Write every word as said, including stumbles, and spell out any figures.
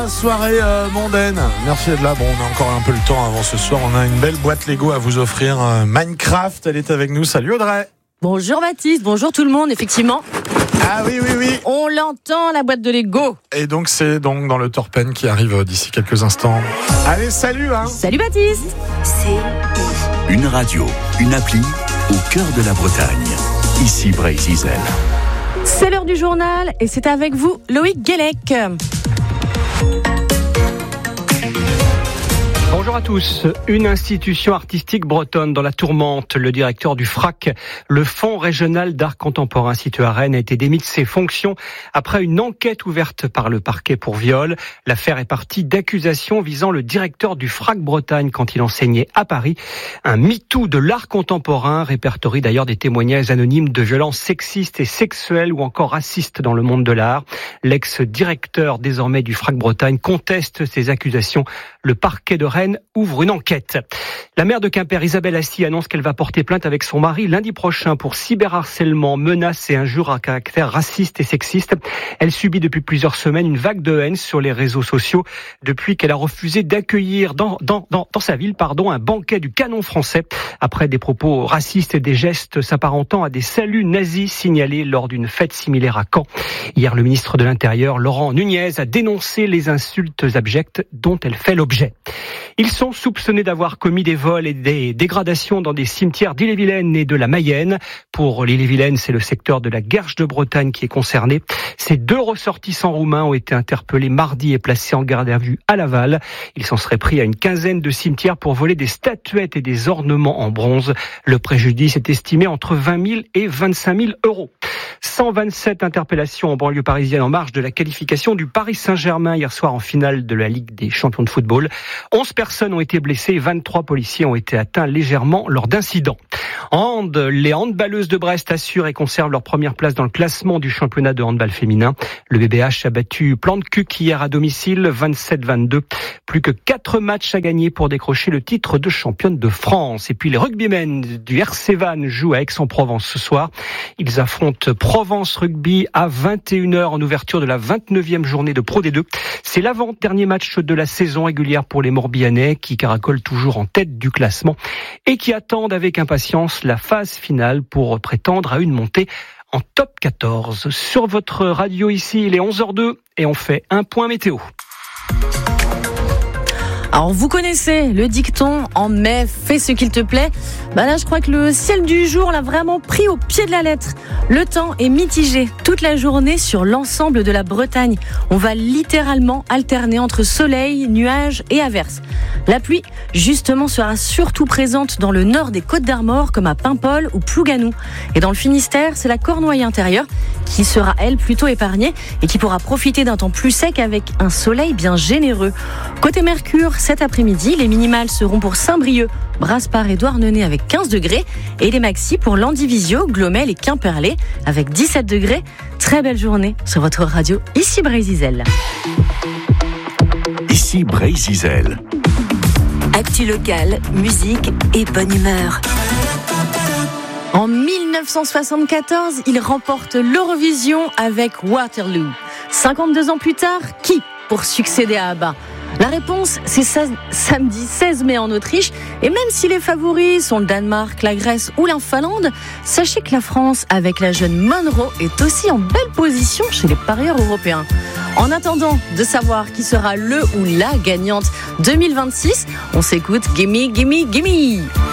Soirée euh, mondaine. Merci d'être là. Bon, on a encore un peu le temps avant ce soir. On a une belle boîte Lego à vous offrir. Euh, Minecraft, elle est avec nous. Salut Audrey. Bonjour Baptiste, bonjour tout le monde, effectivement. Ah oui, oui, oui. On l'entend, la boîte de Lego. Et donc, c'est donc dans le Torpen qui arrive d'ici quelques instants. Allez, salut hein. Salut Baptiste. C'est une radio, une appli au cœur de la Bretagne. Ici Bray-Zizel. C'est l'heure du journal et c'est avec vous Loïc Guélec. Bonjour à tous. Une institution artistique bretonne dans la tourmente. Le directeur du F R A C, le Fonds régional d'art contemporain situé à Rennes, a été démis de ses fonctions après une enquête ouverte par le parquet pour viol. L'affaire est partie d'accusations visant le directeur du F R A C Bretagne quand il enseignait à Paris. Un MeToo de l'art contemporain répertorie d'ailleurs des témoignages anonymes de violences sexistes et sexuelles ou encore racistes dans le monde de l'art. L'ex-directeur désormais du F R A C Bretagne conteste ces accusations. Le parquet de Rennes ouvre une enquête. La maire de Quimper, Isabelle Assy, annonce qu'elle va porter plainte avec son mari lundi prochain pour cyberharcèlement, menaces et injures à caractère raciste et sexiste. Elle subit depuis plusieurs semaines une vague de haine sur les réseaux sociaux depuis qu'elle a refusé d'accueillir dans, dans, dans, dans sa ville pardon, un banquet du canon français après des propos racistes et des gestes s'apparentant à des saluts nazis signalés lors d'une fête similaire à Caen. Hier, le ministre de l'Intérieur, Laurent Nunez, a dénoncé les insultes abjectes dont elle fait l'objet. Ils sont soupçonnés d'avoir commis des vols et des dégradations dans des cimetières d'Ille-et-Vilaine et de la Mayenne. Pour l'Ille-et-Vilaine, c'est le secteur de la Guerche de Bretagne qui est concerné. Ces deux ressortissants roumains ont été interpellés mardi et placés en garde à vue à Laval. Ils s'en seraient pris à une quinzaine de cimetières pour voler des statuettes et des ornements en bronze. Le préjudice est estimé entre vingt mille et vingt-cinq mille euros. cent vingt-sept interpellations en banlieue parisienne en marge de la qualification du Paris Saint-Germain hier soir en finale de la Ligue des champions de football. onze personnes ont été blessées et vingt-trois policiers ont été atteints légèrement lors d'incidents. En hand, les handballeuses de Brest assurent et conservent leur première place dans le classement du championnat de handball féminin. Le B B H a battu Plantecuq hier à domicile, vingt-sept vingt-deux. Plus que quatre matchs à gagner pour décrocher le titre de championne de France. Et puis les rugbymen du R C Vannes jouent à Aix-en-Provence ce soir. Ils affrontent Provence Rugby à vingt et une heures en ouverture de la vingt-neuvième journée de Pro D deux. C'est l'avant-dernier match de la saison régulière pour les Morbihanais qui caracolent toujours en tête du classement et qui attendent avec impatience la phase finale pour prétendre à une montée en top quatorze. Sur votre radio ici, il est onze heures deux et on fait un point météo. Alors vous connaissez le dicton « En mai, fais ce qu'il te plaît ». Bah là, je crois que le ciel du jour l'a vraiment pris au pied de la lettre. Le temps est mitigé toute la journée sur l'ensemble de la Bretagne. On va littéralement alterner entre soleil, nuages et averses. La pluie, justement, sera surtout présente dans le nord des Côtes-d'Armor, comme à Paimpol ou Plougasnou. Et dans le Finistère, c'est la Cornouaille intérieure qui sera, elle, plutôt épargnée et qui pourra profiter d'un temps plus sec avec un soleil bien généreux. Côté Mercure, cet après-midi, les minimales seront pour Saint-Brieuc, Brasparts et Douarnenez avec quinze degrés et les maxis pour Landivisiau, Glomel et Quimperlé avec dix-sept degrés. Très belle journée sur votre radio, ici Bray-Zizel. Ici Bray-Zizel. Actu locale, musique et bonne humeur. En dix-neuf cent soixante-quatorze, il remporte l'Eurovision avec Waterloo. cinquante-deux ans plus tard, qui pour succéder à ABBA ? La réponse, c'est samedi seize mai en Autriche. Et même si les favoris sont le Danemark, la Grèce ou la Finlande, sachez que la France, avec la jeune Monroe, est aussi en belle position chez les parieurs européens. En attendant de savoir qui sera le ou la gagnante deux mille vingt-six, on s'écoute Gimme, Gimme, Gimme.